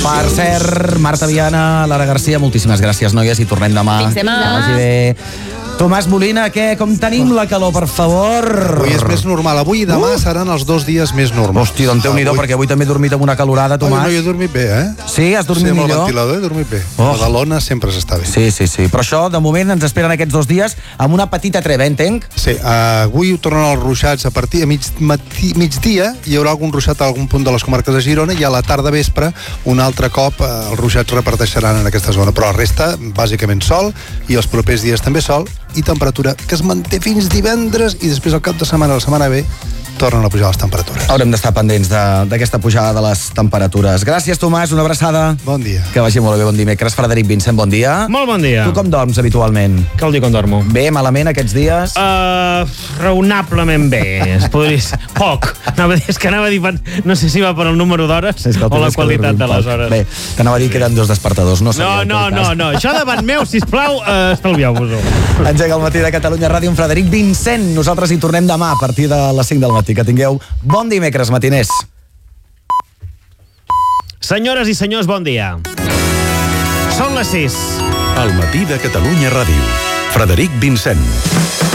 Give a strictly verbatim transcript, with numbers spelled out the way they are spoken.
Per cert, Marta Viana, Lara Garcia, moltíssimes gràcies, noies, i tornem demà. Fins demà. Que vagi bé. Tomàs Molina, què? Com tenim la calor, per favor? Avui és més normal. Avui i demà uh. seran els dos dies més normals. Hòstia, doncs Déu-n'hi-do, perquè avui també he dormit amb una calorada, Tomàs. Oi, no, jo he dormit bé, eh? Sí, has dormit sí, millor? Sí, amb el ventilador he dormit bé. Oh. La de l'ona sempre s'està bé. Sí, sí, sí. Però això, de moment, ens esperen aquests dos dies amb una petita treva, entenc? Sí, uh, avui tornen els ruixats a partir de mig, matí, migdia. Hi haurà algun ruixat a algun punt de les comarques de Girona i a la tarda vespre, un altre cop, uh, els ruixats reparteixeran en aquesta zona. Però la resta, bàsicament sol, i els propers dies també sol, i temperatura que es manté fins divendres i després el cap de setmana, la setmana ve, tornen a pujar les temperatures. Haurem d'estar pendents d'aquesta pujada de les temperatures. Gràcies, Tomàs, una abraçada. Bon dia. Que vagi molt bé, bon dimecres. Frederic Vincent, bon dia. Molt bon dia. Tu com dorms habitualment? Cal dir com dormo. Bé, malament aquests dies? Uh, raonablement bé. Es podria... Poc. Anava a dir, és que anava a dir, no sé si va per el número d'hores sí, o la qualitat de les hores. Bé, t'anava a dir que eren dos despertadors. No, no, no, no, no. Això davant meu, sisplau, uh, estalvieu-vos-ho. Engega el matí de Catalunya Ràdio amb Frederic Vincent. Nosaltres hi tornem demà a partir de les cinc del matí. Que tingueu bon dimecres, matiners. Senyores i senyors, bon dia. Són les sis. Al matí de Catalunya Ràdio. Frederic Vincent.